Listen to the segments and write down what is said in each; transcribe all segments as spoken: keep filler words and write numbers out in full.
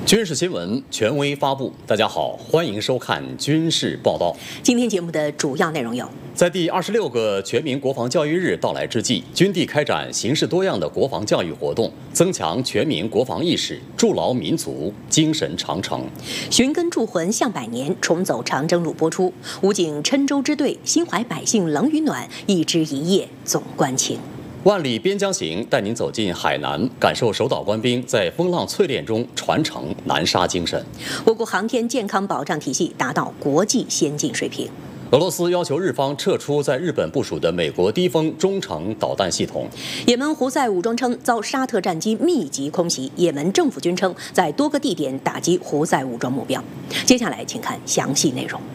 军事新闻权威发布。大家好，欢迎收看军事报道。 今天节目的主要内容有： 在第二十六个全民国防教育日到来之际，军地开展形式多样的国防教育活动，增强全民国防意识，筑牢民族精神长城。 寻根铸魂向百年，重走长征路播出。武警郴州支队心怀百姓冷与暖，一枝一叶总关情。 万里边疆行带您走进海南，感受守岛官兵在风浪淬炼中传承南沙精神。 我国航天健康保障体系达到国际先进水平。 俄罗斯要求日方撤出在日本部署的美国低风中程导弹系统。 也门胡塞武装称遭沙特战机密集空袭，也门政府军称在多个地点打击胡塞武装目标。接下来请看详细内容。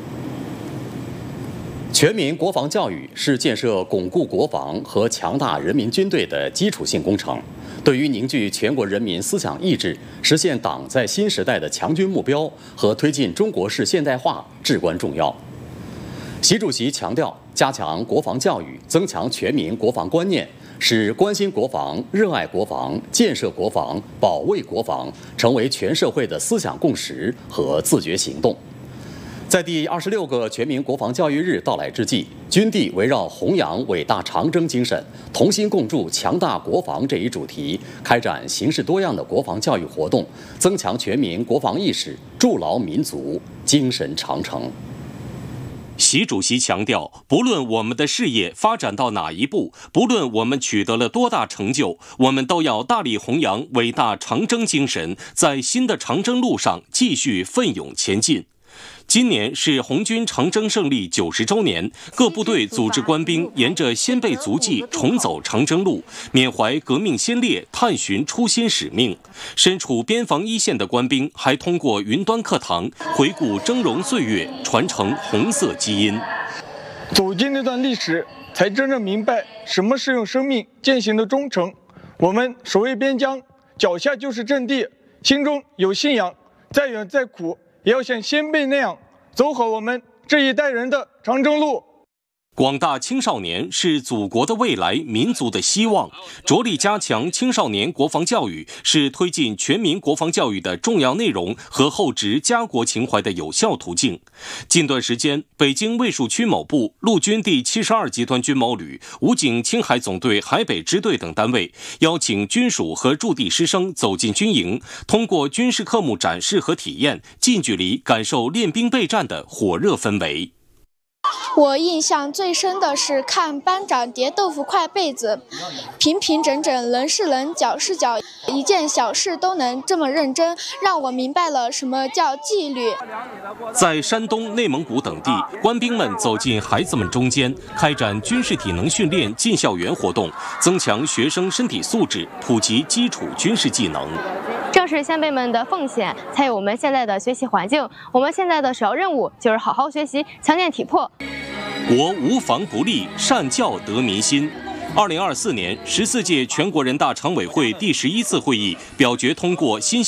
全民国防教育是建设巩固国防和强大人民军队的基础性工程，对于凝聚全国人民思想意志、实现党在新时代的强军目标和推进中国式现代化至关重要。习主席强调，加强国防教育，增强全民国防观念，使关心国防、热爱国防、建设国防、保卫国防成为全社会的思想共识和自觉行动。在第二十六个全民国防教育日到来之际，军地围绕弘扬伟大长征精神、同心共筑强大国防这一主题，开展形式多样的国防教育活动，增强全民国防意识，筑牢民族精神长城。 习主席强调，不论我们的事业发展到哪一步，不论我们取得了多大成就，我们都要大力弘扬伟大长征精神，在新的长征路上继续奋勇前进。今年是红军长征胜利九十周年，各部队组织官兵沿着先辈足迹重走长征路，缅怀革命先烈，探寻初心使命。身处边防一线的官兵还通过云端课堂回顾峥嵘岁月，传承红色基因。 走进那段历史，才真正明白什么是用生命践行的忠诚。我们守卫边疆，脚下就是阵地，心中有信仰，再远再苦也要像先辈那样走好我们这一代人的长征路。 广大青少年是祖国的未来，民族的希望。着力加强青少年国防教育，是推进全民国防教育的重要内容和厚植家国情怀的有效途径。近段时间，北京卫戍区某部、陆军第七十二集团军某旅、武警青海总队海北支队等单位邀请军属和驻地师生走进军营，通过军事科目展示和体验，近距离感受练兵备战的火热氛围。 我印象最深的是看班长叠豆腐块被子，平平整整，人是人，脚是脚，一件小事都能这么认真，让我明白了什么叫纪律。 在山东、内蒙古等地，官兵们走进孩子们中间，开展军事体能训练进校园活动，增强学生身体素质，普及基础军事技能。 正是先辈们的奉献，才有我们现在的学习环境。我们现在的首要任务就是好好学习，强健体魄。 国无防不立，善教得民心。二零二四年十四届全国人大常委会第十一次会议表决通过新